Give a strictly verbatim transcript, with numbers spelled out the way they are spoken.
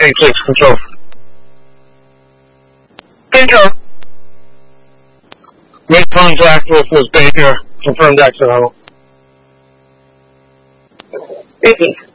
please, control. Control. Make contact with Miz Baker. Confirmed exit level. Repeat.